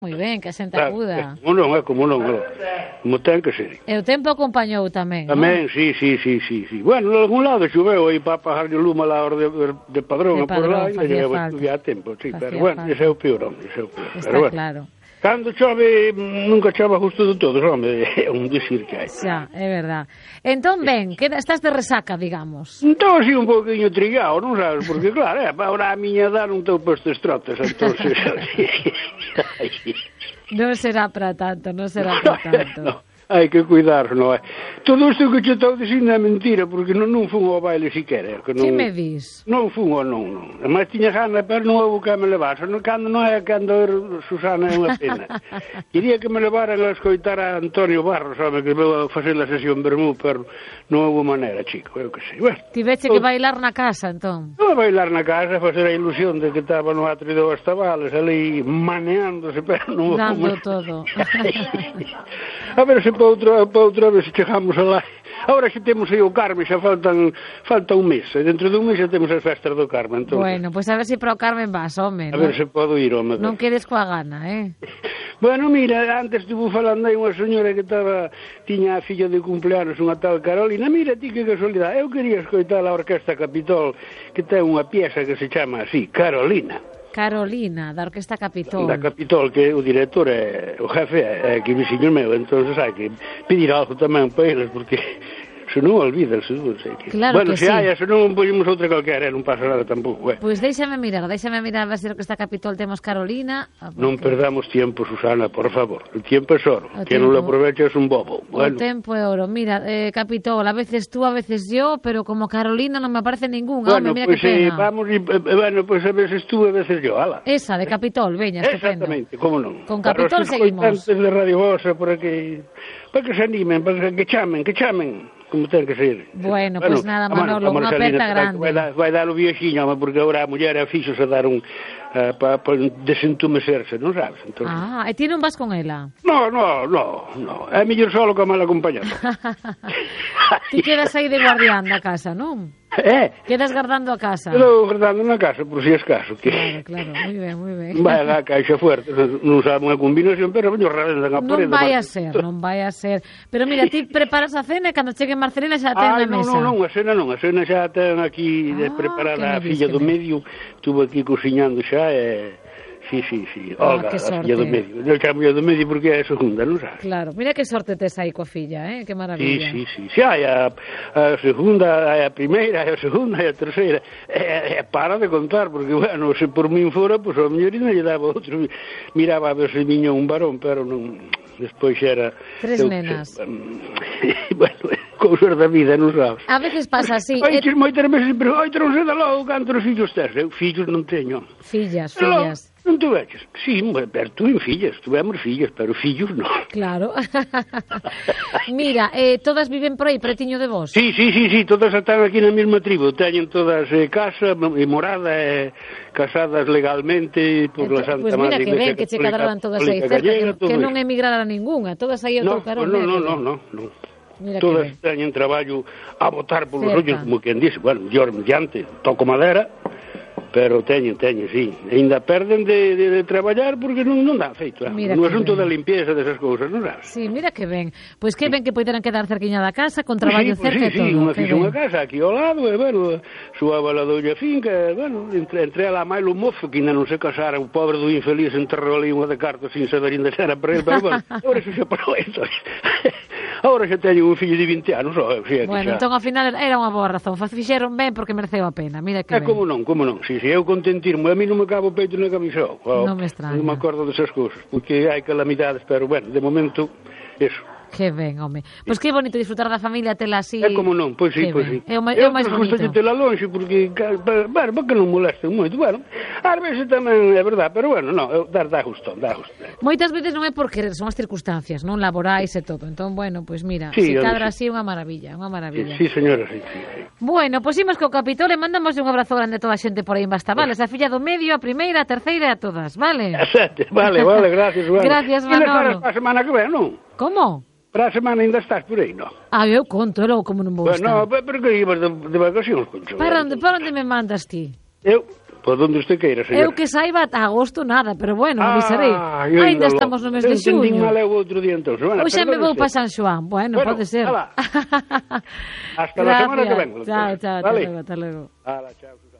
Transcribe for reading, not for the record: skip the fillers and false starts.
Moi ben, que a xente acuda. Como non, como ten que ser. E o tempo acompañou tamén, Tamén, sí. Bueno, en algún lado choveu aí para pagarlle luma lá hora de Padrón, por lá, e lle a tempo, sí, pero bueno, ese é o peor, Está claro. Cando chove, nunca chove justo de todos, home, é un dicir que hai. Xa, é verdad. Entón, ben, estás de resaca, digamos. Entón, así un pouquinho trillado, non sabes? Porque, claro, ahora a miña edad non teu posto estrotes, entonces... Non será para tanto, non será para tanto. No. Hai que cuidar, non é? Todo isto que che estou dicindo é mentira, porque non fun ao baile siquera. Que me dis? Non fun ou non. Mas tiña gana, pero non houve que me levase. Cando non é cando Susana é unha pena. Quería que me levaran a escoitar a Antonio Barros, home, que veu a facer a sesión Bermú, pero non houve maneira, chico, eu que sei. Bueno, tiveche que bailar na casa, entón? Non bailar na casa, facer a ilusión de que estaba no atrio de Bastabales, ali maneándose, pero non... Dando todo. A ver se para outra vez chegamos alá. Agora xa temos aí o Carmen, xa falta un mes. Dentro dun mes xa temos as festas do Carmen. Entón... Bueno, pois a ver se para o Carmen vas, home. A ver se podo ir, home. Non quedes coa gana, Bueno, mira, antes estuvo falando aí unha señora que tiña a filla de cumpleanos, unha tal Carolina. Mira, ti que casualidade. Eu quería escoitar a Orquesta Capitol, que ten unha pieza que se chama así, Carolina. Carolina, da Orquesta Capitol. Da Capitol, que o director o jefe é que veciño meu, entón hai que pedir algo tamén para eles, porque se non olvídense, non sei que... Claro bueno, que se sí. hai, se non poñemos outra calquera, non pasa nada tampouco, Pois déixame mirar, a ver se Orquesta Capitol temos Carolina. Non perdamos tiempo, Susana, por favor. El tiempo es oro. Quien non lo aprovecha es un bobo. Bueno. O tempo é oro. Mira, Capitol, a veces tú, a veces yo, pero como Carolina non me aparece ninguna. Bueno, mira pues, que pena. Vamos, bueno, pues a veces tú, a veces yo, ala. Esa, de Capitol, veña, estupendo. Exactamente, como non. Con Capitol seguimos. Para os de Radio Vosa, para que se animen, para que chamen, como ten que ser. Bueno, pois nada, Manolo, unha aperta grande. Vai dar o viexiño, porque agora a muller é fixos a dar un... para desentumecerse, non sabes? Entón... E ti non vas con ela? No, é mellor solo que mal acompañado. Ti quedas aí de guardián da casa, non? Quedas guardando a casa. Quedo guardando na casa, por si escaso. Claro, moi ben. Vai a caixa fuerte, non sabe unha combinación, pero veño revendan a parede. Non vai a ser. Pero mira, ti preparas a cena e cando chegue Marcelina xa ten na mesa. Non, a cena xa ten aquí preparada a filla do medio, estuvo aquí cociñando xa e... Sí. Olga, a filla do medio. Eu chamo do medio porque é a segunda, non sabes? Claro, mira que sorte tes aí coa filla, que maravilla. Sí. Xa hai a segunda, hai a primeira, hai a segunda, hai a terceira. Para de contar, porque, bueno, se por min fora, pois a mellorina lle daba outro. Miraba a ver se viña un varón, pero non... Despois era... 3 nenas. Bueno, cousas da vida, non sabes? A veces pasa así. Moitas veces, pero non sei da logo cantos fillos tes. Eu fillos non teño. Fillas. Non tuveches? Sí, pero tú en fillas, tuvemos fillas, pero fillos non. Claro. Mira, todas viven por aí, pretiño de vos? Sí, todas están aquí na mesma tribo. Teñen todas casa e morada, casadas legalmente por la Santa Madre. Pois mira que ben, que che quedaran todas aí cerca, que non emigrara ninguna, todas aí ao teu carón. Non. Todas teñen traballo a botar polos ollos, como quen dice, bueno, mellor mediante, toco madera, pero teñen, sí. Ainda perden de traballar porque non dá feito. No asunto da limpieza desas cousas, non sabes? Sí, mira que ben. Pois que ben que poideran quedar cerquiña da casa, con traballo cerca e todo. Sí, unha casa aquí ao lado, e, bueno, suaba la doña finca, bueno, entre ela máis o mozo, que ainda non se casara, o pobre do infeliz enterrou ali unha de cartas sin saber ainda era para ele, pero, bueno, agora xa parou isto. Agora xa teño un fillo de 20 anos. Bueno, entón, ao final, era unha boa razón. Fixeron ben porque mereceu a pena. Mira que ben. Como non. Si eu contentirmo, a mí non me cabo o peito na camisa. Non me extraña. Non me acordo desas cousas, porque hai calamidades, pero, bueno, de momento, eso. Que ben, home. Pois que bonito disfrutar da familia, tela así. Como non, pois sí. É o máis bonito. Eu tela longe, porque, bueno, porque non molesten moito. Bueno, ás veces tamén é verdad, pero, bueno, non, dá gusto. Moitas veces non é por querer, son as circunstancias, non laborais e todo. Entón, bueno, pois mira, se cadra así, unha maravilla. Sí, señora, sí. Bueno, pois imos co Capitol e mandamos un abrazo grande a toda a xente por aí en Bastabales, a filla do medio, a primeira, a terceira e a todas, vale? Vale, gracias. Gracias, Manolo. Para a semana que ven, non? Como? Para a semana ainda estás por aí, non? Eu conto, como non vou estar. Bueno, pero que ibas de vacacións, concho. Para onde me mandas ti? Eu Por donde usted queira, señor. Eu que saiba ata agosto nada, pero bueno, avisarei. Ainda estamos no mes de xuño. Entendín mal eu outro día, entón. Hoxe me vou para San Xoán. Bueno, pode ser. Hasta la semana que vengo. Chao, hasta luego. Hala, chao.